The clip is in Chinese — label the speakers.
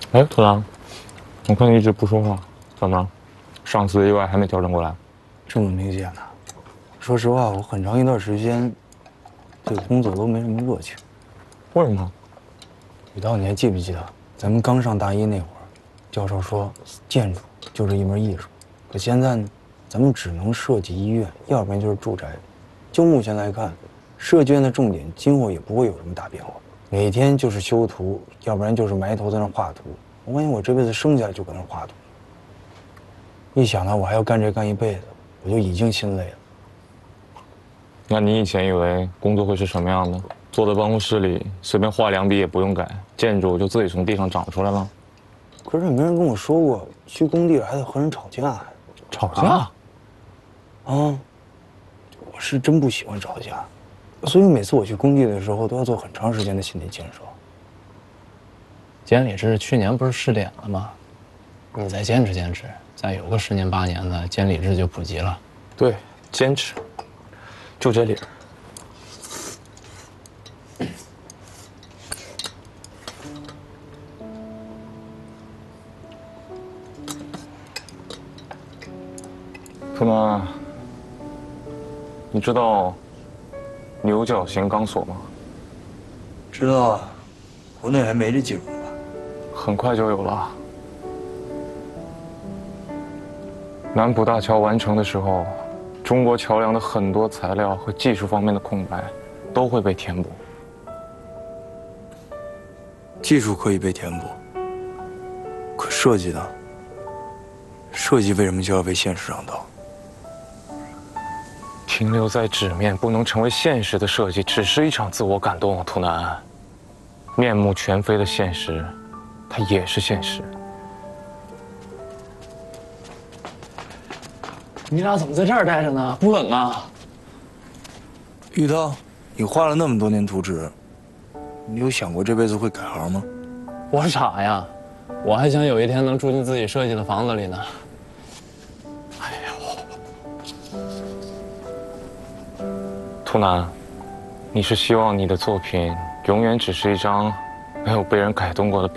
Speaker 1: 哎，突然，我看你一直不说话，怎么了？上次的意外还没调整过来？
Speaker 2: 这么明显呢？说实话，我很长一段时间对工作都没什么热情。
Speaker 1: 为什么？
Speaker 2: 雨涛，你还记不记得咱们刚上大一那会儿，教授说建筑就是一门艺术，可现在呢，咱们只能设计医院，要不然就是住宅。就目前来看，设计院的重点今后也不会有什么大变化，每天就是修图，要不然就是埋头在那画图。我感觉我这辈子生下来就搁那画图，一想到我还要干这干一辈子，我就已经心累了。
Speaker 1: 那你以前以为工作会是什么样的？坐在办公室里，随便画两笔也不用改，建筑就自己从地上长出来了？
Speaker 2: 可是也没人跟我说过，去工地还得和人吵架。
Speaker 1: 吵架？
Speaker 2: 我是真不喜欢吵架，所以每次我去工地的时候都要做很长时间的心理建设。
Speaker 3: 监理制去年不是试点了吗？你再坚持坚持，再有个10年8年的，监理制就普及了。
Speaker 1: 对，坚持，就这里。兔妈，你知道牛角型钢索吗？
Speaker 2: 知道啊，国内还没这技术呢吧？
Speaker 1: 很快就有了。南浦大桥完成的时候，中国桥梁的很多材料和技术方面的空白都会被填补。
Speaker 2: 技术可以被填补，可设计呢？设计为什么就要被现实让道？
Speaker 1: 停留在纸面不能成为现实的设计，只是一场自我感动。图南，面目全非的现实，它也是现实。
Speaker 3: 你俩怎么在这儿待着呢？不冷啊？
Speaker 2: 玉涛，你画了那么多年图纸，你有想过这辈子会改行吗？
Speaker 3: 我傻呀，我还想有一天能住进自己设计的房子里呢。
Speaker 1: 图南，你是希望你的作品永远只是一张没有被人改动过的